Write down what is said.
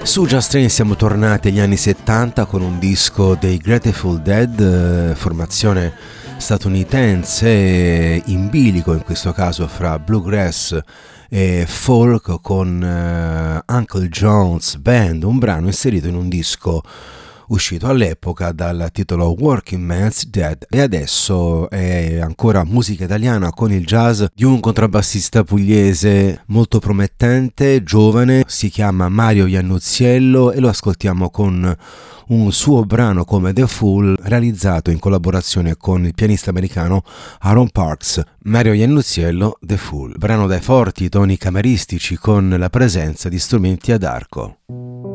Su Just Train siamo tornati agli anni 70 con un disco dei Grateful Dead, formazione statunitense in bilico in questo caso fra bluegrass e folk con Uncle John's Band, un brano inserito in un disco uscito all'epoca dal titolo Working Man's Dead, e adesso è ancora musica italiana con il jazz di un contrabbassista pugliese molto promettente, giovane, si chiama Mario Iannuzziello e lo ascoltiamo con un suo brano come The Fool realizzato in collaborazione con il pianista americano Aaron Parks. Mario Iannuzziello, The Fool, brano dai forti toni cameristici con la presenza di strumenti ad arco.